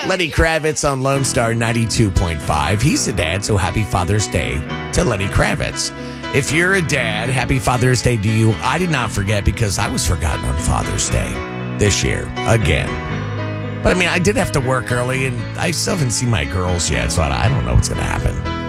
Lenny Kravitz on Lone Star 92.5. He's a dad, so happy Father's Day to Lenny Kravitz. If you're a dad, happy Father's Day to you. I did not forget because I was forgotten on Father's Day this year again. But I mean, I did have to work early, and I still haven't seen my girls yet, so I don't know what's going to happen.